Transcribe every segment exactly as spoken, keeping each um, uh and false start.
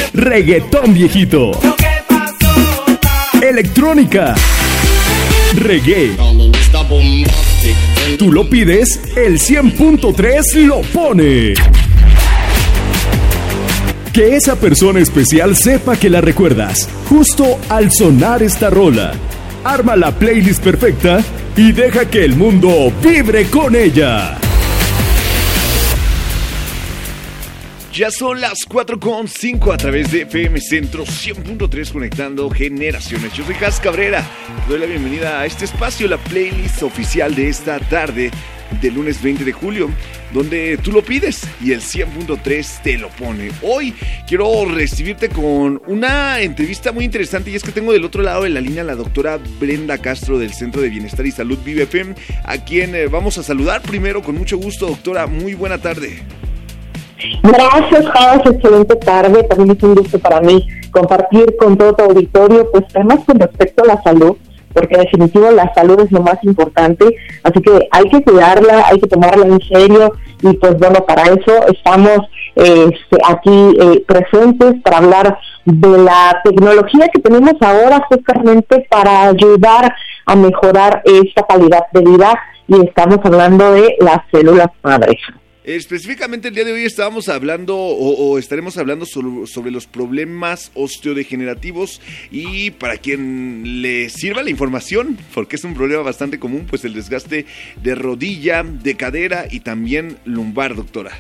reggaetón viejito, electrónica, reggae. Tú lo pides, el cien punto tres lo pone. Que esa persona especial sepa que la recuerdas, justo al sonar esta rola. Arma la playlist perfecta y deja que el mundo vibre con ella. Ya son las cuatro con cinco a través de F M Centro cien punto tres, conectando generaciones. Yo soy Cas Cabrera, te doy la bienvenida a este espacio, la playlist oficial de esta tarde del lunes veinte de julio, donde tú lo pides y el cien punto tres te lo pone. Hoy quiero recibirte con una entrevista muy interesante, y es que tengo del otro lado de la línea a la doctora Brenda Castro del Centro de Bienestar y Salud Vive F M, a quien eh, vamos a saludar primero con mucho gusto. Doctora, muy buena tarde. Gracias, Jas, excelente tarde. También es un gusto para mí compartir con todo tu auditorio, pues temas con respecto a la salud, porque en definitivo la salud es lo más importante, así que hay que cuidarla, hay que tomarla en serio, y pues bueno, para eso estamos eh, aquí eh, presentes para hablar de la tecnología que tenemos ahora justamente para ayudar a mejorar esta calidad de vida, y estamos hablando de las células madres. Específicamente el día de hoy estábamos hablando o, o estaremos hablando sobre, sobre los problemas osteodegenerativos, y para quien le sirva la información, porque es un problema bastante común, pues el desgaste de rodilla, de cadera y también lumbar, doctora.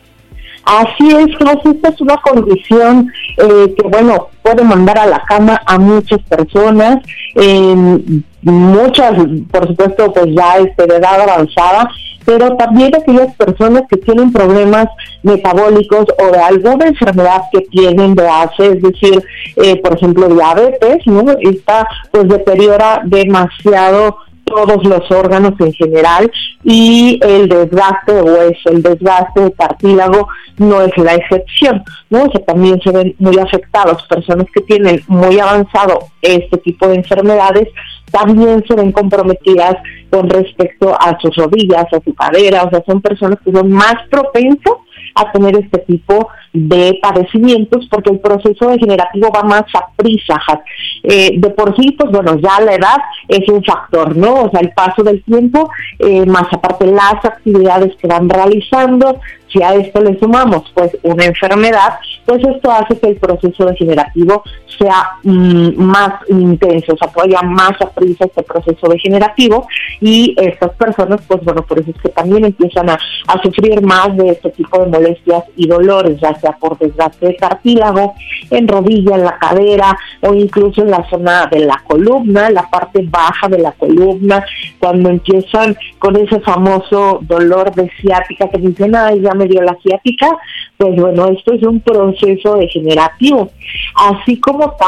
Así es, José, esta es una condición eh, que, bueno, puede mandar a la cama a muchas personas, eh, muchas, por supuesto, pues ya este, de edad avanzada, pero también aquellas personas que tienen problemas metabólicos o de alguna enfermedad que tienen de base, es decir, eh, por ejemplo, diabetes, ¿no? Esta pues deteriora demasiado todos los órganos en general, y el desgaste de hueso, el desgaste de cartílago no es la excepción, ¿no? O sea, también se ven muy afectados. Personas que tienen muy avanzado este tipo de enfermedades también se ven comprometidas con respecto a sus rodillas, a su cadera. O sea, son personas que son más propensas a tener este tipo de padecimientos, porque el proceso degenerativo va más a prisa. Eh, de por sí, pues bueno, ya la edad es un factor, ¿no? O sea, el paso del tiempo, eh, más aparte las actividades que van realizando, si a esto le sumamos pues una enfermedad, pues esto hace que el proceso degenerativo sea mmm, más intenso, o sea, apoya más a prisa este proceso degenerativo, y estas personas, pues bueno, por eso es que también empiezan a, a sufrir más de este tipo de molestias y dolores, ya sea por desgaste de cartílago, en rodilla, en la cadera, o incluso en la zona de la columna, la parte baja de la columna, cuando empiezan con ese famoso dolor de ciática que dicen, ay, ya me dio la ciática. Pues bueno, esto es un proceso degenerativo. Así como